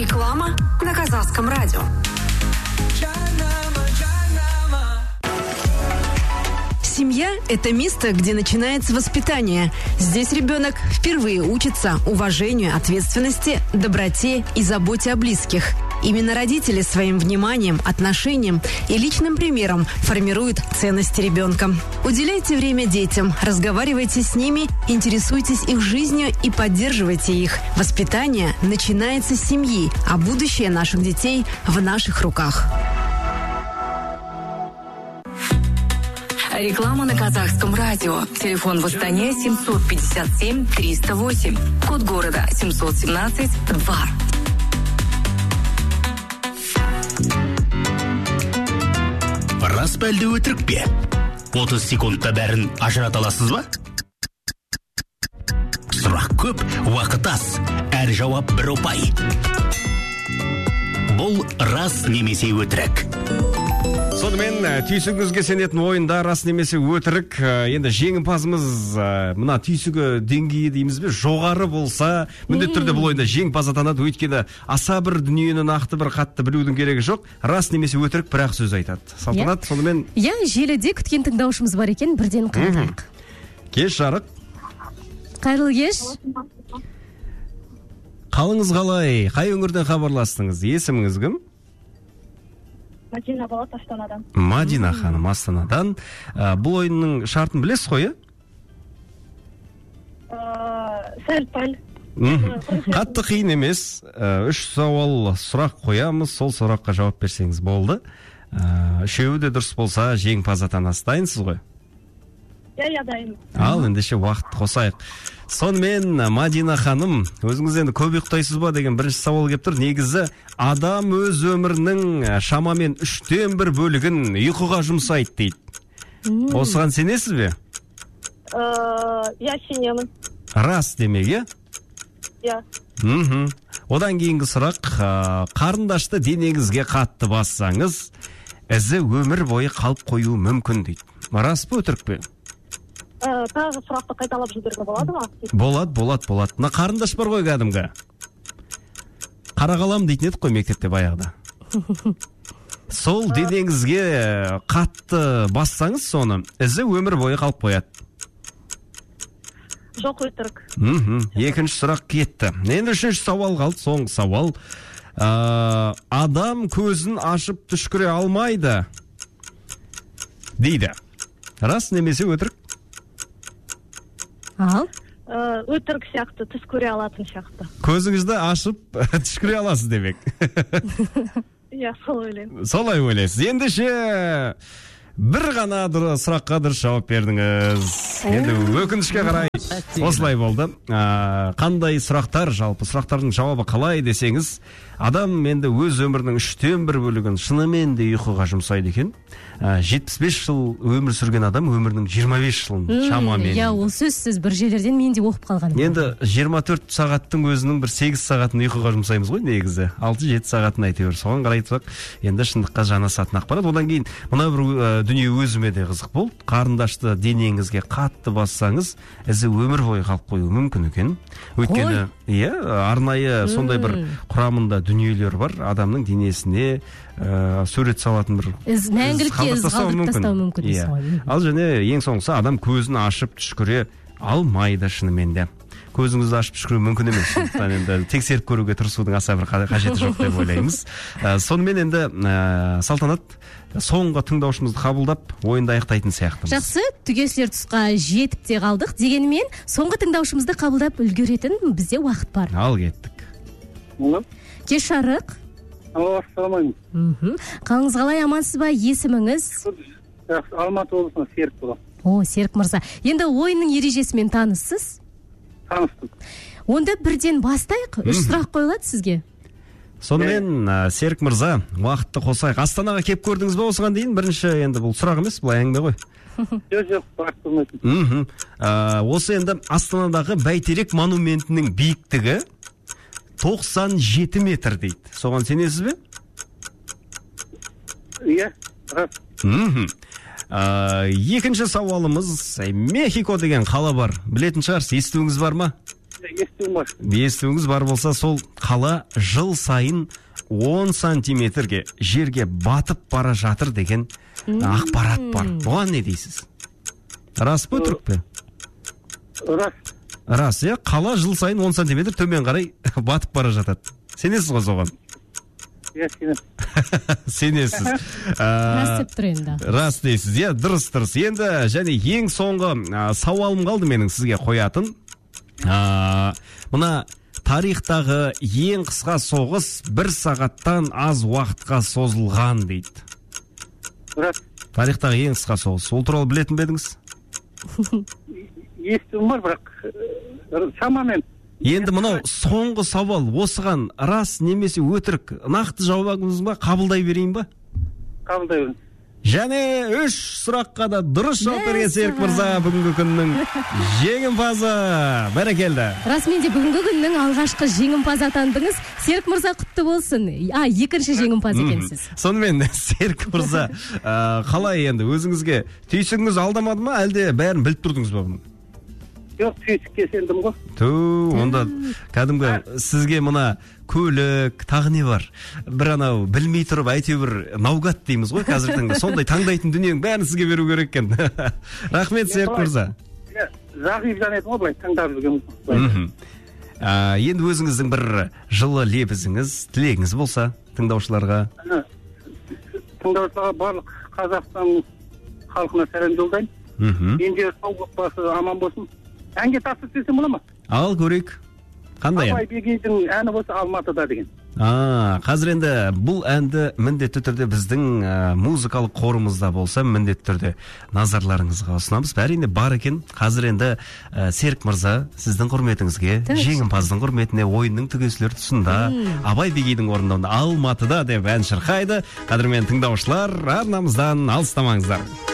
Реклама на Казахском радио. Семья – это место, где начинается воспитание. Здесь ребенок впервые учится уважению, ответственности, доброте и заботе о близких. Именно родители своим вниманием, отношением и личным примером формируют ценности ребенка. Уделяйте время детям, разговаривайте с ними, интересуйтесь их жизнью и поддерживайте их. Воспитание начинается с семьи, а будущее наших детей в наших руках. Реклама на Казахском радио. Телефон в Астане 757-308. Код города 717-2. Рас пәлді өтірік пе? 30 секундта бәрін ажырата аласыз ба? Сұрақ көп, уақыт аз. Әр жауап бір ұпай. Бұл рас немесе өтірік. Сонымен түйсігіңізге сенетін ойында рас немесе өтірік. Енді жеңімпазымыз мына түйсігі деңгейі дейміз бе, жоғары болса, міндетті түрде бұл ойында жеңімпаз атанады. Өйткені аса бір дүниені нақты бір қатты білудің керегі жоқ. Рас немесе өтірік бір-ақ сөз айтады. Салтанат, сонымен... Желіде күткен тыңдаушымыз бар екен, бірден қайтайық. Кеш, жарық. Қайырлы кеш. Қалыңыз қалай? Қай өңірден хабарластыңыз? Есіміңіз кім? Мадина болады Астанадан. Мадина ханым Астанадан. Бұл ойынның шартын білесіз қой, Сәл-пәл. Қатты қиын емес. 3 сауал сұрақ қоямыз, сол сұраққа жауап берсеңіз болды. Үшеуі де дұрыс болса, жеңімпаз атанасыз. Дайынсыз ғой? Я дайын. Ал ендеше уақыт қосайық. Сонымен Мадина ханым, өзіңіз енді көп ұйықтайсыз ба деген бірінші сауал келіп тұр. Негізі адам өз өмірінің шамамен 1/3 бөлігін ұйқыға жұмсайды дейді. Осыған сенесіз бе? Я сенемін. Рас демек, е? Я. Одан кейінгі сұрақ, қарындашты денеңізге қатты бассаңыз, ізі өмір бойы қалып қоюы мүмкін дейді. Рас па, өтірік пе? Тағы сұрақты қайталап жіберуге болады ма? Болады. Мына қарындаш бар ғой кәдімгі. Қарағалам дейтін едік қой мектепте баяғыда. Сол денеңізге қатты бассаңыз соны, ізі өмір бойы қалып қояды. Жоқ, өтірік. Екінші сұрақ кетті. Енді үшінші сауал қалды, соңғы сауал. Адам көзін ашып түшкіре алмайды дейді. Рас немесе өтірік? Ал? Өтірік сияқты, түс көре алатын сияқты. Көзіңізді ашып түшкіре аласыз демек. Я, солай ойлаймын. Солай ойлайсыз. Ендеше бір ғана сұраққа дұрыс жауап бердіңіз. Енді өкінішке қарай осылай болды. Қандай сұрақтар, жалпы сұрақтардың жауабы қалай десеңіз, адам енді өз өмірінің 1/3 бөлігін шынымен де ұйқыға жұмсайды екен. 75 жыл өмір сүрген адам өмірінің 25 жылын шамамен. Ол сөзсіз бір жерлерден мен де оқып қалғаным. Енді 24 сағаттың өзінің бір 8 сағатын ұйқыға жұмсаймыз ғой негізі. 6-7 сағатын әйтеуір. Соған қарай тұрсақ, енді шындыққа жанасатын ақпарат. Одан кейін мына бір дүние өзіме де қызық болды. Қарындашты денеңізге қатты бассаңыз, ізі өмір бойы қалып қоюы мүмкін екен. Өйткені, арнайы сондай бір құрамында дүниелер бар, адамның денесіне сурет салатын бір мәңгілікке із қалдырып тастау мүмкін. Ал және ең соңғысы адам көзін ашып түшкіре алмайды шынымен де. Көзіңізді ашып түшкіру мүмкін емес. Енді тексеріп көруге тырысудың аса бір қажеті жоқ деп ойлаймыз. Сонымен енді Салтанат соңғы тыңдаушымызды қабылдап ойынды аяқтайтын сияқтымыз. Жақсы, түгесілер тұсқа жетіп те қалдық. Дегенмен соңғы тыңдаушымызды қабылдап үлгеретін бізде уақыт бар. Ал кеттік. Кеш жарық. Ассалаумағалейкум. Қалыңыз қалай, амансыз ба? Есіміңіз? Алматы облысынан Серік болады. Серік мырза. Енді ойынның ережесімен таныссыз? Таныстым. Онда бірден бастайық. 3 сұрақ қойылады сізге. Сонымен Серік мырза, уақытты қосайық. Астанаға кеп көрдіңіз ба осыған дейін? Бірінші енді бұл сұрақ емес, бұл әңгіме ғой. Жоқ, барып көрмедім. Осы енді Астанадағы Бәйтерек монументінің биіктігі 97 метр дейді. Соған сенесіз бе? Иә, рас. Екінші сауалымыз, Мехико деген қала бар. Білетін шығарсыз, естуіңіз бар ма? естуім бар. Естуіңіз бар болса, сол қала жыл сайын 10 сантиметрге жерге батып бара жатыр деген ақпарат бар. Бұған не дейсіз? Рас па, өтірік пе? Рас. Рас, иә, қала жыл сайын 10 сантиметр төмен қарай батып бара жатады. Сенесіз ғой соған? Иә, сенем. Сенесіз. Рас деп тұр енді. Рас дейсіз, иә, дұрыс. Енді және ең соңғы сауалым қалды менің сізге қоятын. Мына тарихтағы ең қысқа соғыс 1 сағаттан аз уақытқа созылған дейді. Рас. Тарихтағы ең қысқа соғыс. Ол туралы білетін бе едіңіз? Естуім бар, бірақ шамамен. Енді мынау соңғы сауал, осыған рас немесе өтірік нақты жауабыңыз ба, қабылдай берейін ба? Қабылдай берейін. Және 3 сұраққа да дұрыс жауап берген Серік мырза бүгінгі күннің жеңімпазы. Бәрекелді. Расымен де бүгінгі күннің алғашқы жеңімпазы атандыңыз. Серік мырза құтты болсын. Екінші жеңімпаз екенсіз. Сонымен Серік мырза, қалай енді өзіңізге түйсігіңіз алдамады ма, әлде бәрін біліп тұрдыңыз ба бұны? Жоқ, түйсікке сендім ғой. Онда кәдімгі сізге мына көлік, тағы не бар? Бір анау білмей тұрып, әйтеуір наугат дейміз ғой қазіргі таңда. Сондай таңдайтын дүниенің бәрін сізге беру керек екен. Рахмет, Серік мырза. Зағип жан едім ғой, былай таңдап жүрген. Енді өзіңіздің бір жылы лебізіңіз, тілегіңіз болса тыңдаушыларға. Тыңдаушыларға барлық Қазақстан халқына сәлем жолдаймын. Енді сау отбасы аман болсын. Әнге тапсырыс берсем бола ма? Ал көрейік. Қандай ән? Абай Бегейдің әні болса Алматыда деген. Қазір енді бұл әнді міндетті түрде біздің музыкалық қорымызда болса, міндетті түрде назарларыңызға ұсынамыз. Әрине бар екен. Қазір енді Серік мырза, сіздің құрметіңізге, жеңімпаздың құрметіне ойынның түгесілер тұсында Абай Бегейдің орындауында Алматыда деп ән шырқайды. Қадірмен тыңдаушылар, арнамыздан алыстамаңыздар.